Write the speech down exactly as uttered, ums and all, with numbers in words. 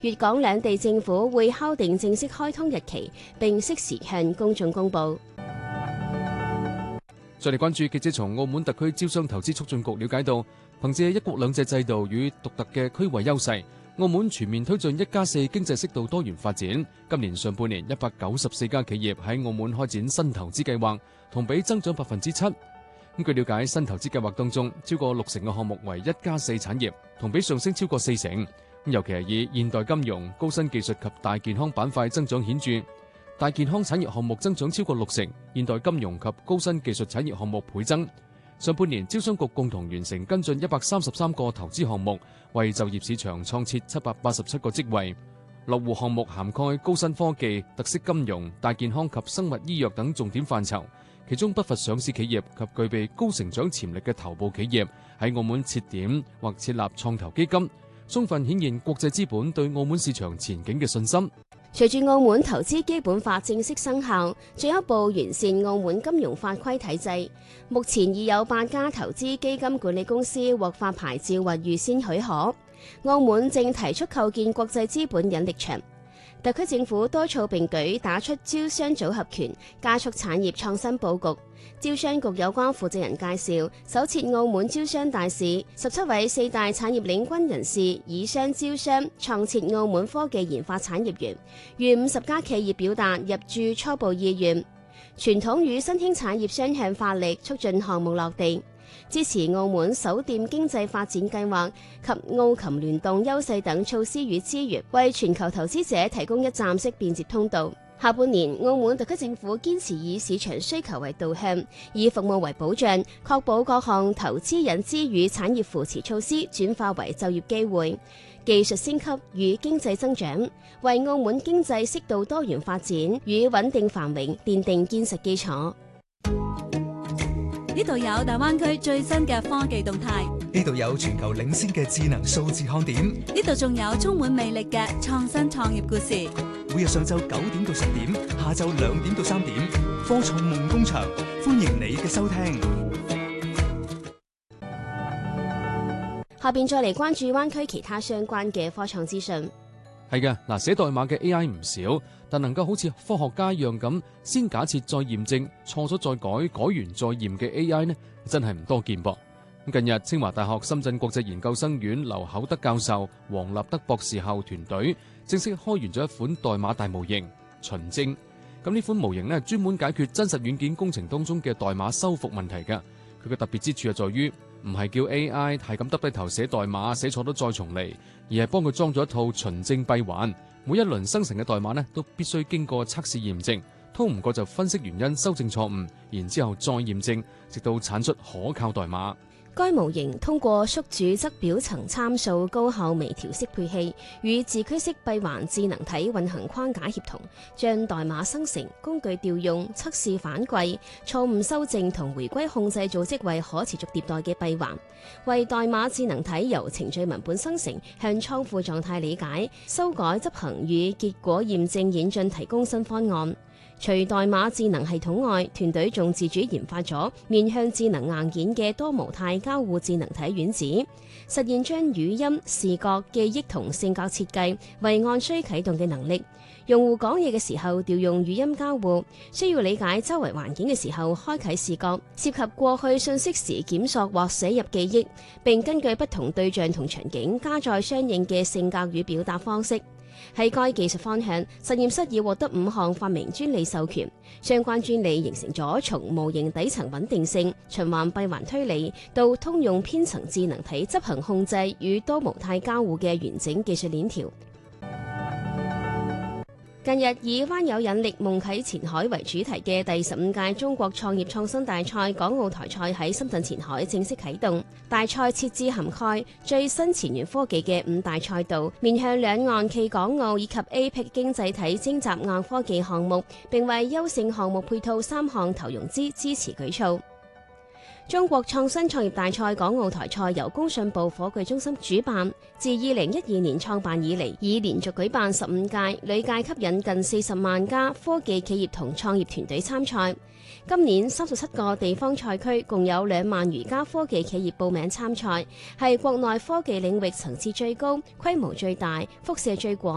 粵港兩地政府會敲定正式開通日期，並適時向公眾公佈。 再嚟關注，記者從澳門特區招商投資促進局了解到，憑借一國兩制制度與獨特嘅區位優勢，澳門全面推進一加四經濟適度多元發展。今年上半年，一百九十四家企業喺澳門開展新投資計劃，同比增長百分之七。咁據了解，新投資計劃當中，超過六成嘅項目為一加四產業，同比上升超過四成。尤其係以現代金融、高新技術及大健康板塊增長顯著，大健康產業項目增長超過六成，現代金融及高新技術產業項目倍增。上半年，招商局共同完成跟進一百三十三個投資項目，為就業市場創設七百八十七個職位。落戶項目涵蓋高新科技、特色金融、大健康及生物醫藥等重點範疇，其中不乏上市企業及具備高成長潛力嘅頭部企業喺澳門設點或設立創投基金，充分顯現國際資本對澳門市場前景嘅信心。 隨住澳門投資基本法正式生效，進一步完善澳門金融法規體制，目前已有八家投資基金管理公司獲發牌照或預先許可。澳門正提出構建國際資本引力場。特區政府多措並舉，打出招商組合拳，加速產業創新佈局。招商局有關負責人介紹，首設澳門招商大使，十七位四大產業領軍人士以商招商，創設澳門科技研發產業園，逾五十家企業表達入駐初步意願。傳統與新興產業雙向發力，促進項目落地。支持澳門首店經濟發展計劃及澳琴聯動優勢等措施與資源，為全球投資者提供一站式便捷通道。下半年，澳門特區政府堅持以市場需求為導向，以服務為保障，確保各項投資引資與產業扶持措施轉化為就業機會、技術升級與經濟增長，為澳門經濟適度多元發展與穩定繁榮奠定堅實基礎。 呢度有大灣區最新嘅科技動態， 呢度有全球領先嘅智能數字看點， 呢度仲有充滿魅力嘅創新創業故事。 每日上晝九點到十點，下晝兩點到三點，科創夢工場，歡迎你嘅收聽。 下邊再嚟關注灣區其他相關嘅科創資訊。 係嘅，嗱，寫代碼嘅 A I 唔少，但能夠好似科學家一樣咁先假設再驗證，錯咗再改，改完再驗嘅 A I 呢，真係唔多見噃。近日，清華大學深圳國際研究生院劉厚德教授、黃立德博士後團隊正式開源咗一款代碼大模型秦正。咁呢款模型呢，專門解決真實軟件工程當中嘅代碼修復問題㗎。佢嘅特別之處係在於，唔係叫 A I 係咁耷低頭寫代碼，寫錯都再重嚟，而係幫佢裝咗一套秦正閉環。每一輪生成嘅代碼呢，都必須經過測試驗證，通唔過就分析原因，修正錯誤，然之後再驗證，直到產出可靠代碼。 該模型通過宿主側表層參數高效微調適配器與自驅式閉環智能體運行框架協同，將代碼生成、工具調用、測試反饋、錯誤修正同回歸控制組織為可持續迭代嘅閉環，為代碼智能體由程序文本生成向倉庫狀態理解、修改執行與結果驗證演進提供新方案。除代碼智能系統外，團隊仲自主研發咗面向智能硬件嘅多模態交互智能體丸子，實現將語音、視覺、記憶同性格設計為按需啟動嘅能力。用戶講嘢嘅時候調用語音交互，需要理解周圍環境嘅時候開啟視覺，涉及過去信息時檢索或寫入記憶，並根據不同對象同場景加載相應嘅性格與表達方式。喺該技術方向，實驗室已獲得五項發明專利授權，相關專利形成咗從模型底層穩定性、循環閉環推理到通用編程智能體執行控制與多模態交互嘅完整技術鏈條。近日以灣有引力夢啟前海為主題嘅第十五屆中國創業創新大賽港澳台賽喺深圳前海正式啟動。大賽設置涵蓋最新前沿科技嘅五大賽道，面向兩岸暨港澳以及 A P E C 經濟體徵集硬科技項目，並為優勝項目配套三項投融資支持舉措。中國創新創業大賽港澳台賽由工信部火炬中心主辦，自二零一二年創辦以嚟，已連續舉辦十五屆，累計吸引近四十萬家科技企業同創業團隊參賽。今年三十七個地方賽區共有兩萬餘家科技企業報名參賽，係國內科技領域層次最高、規模最大、輻射最廣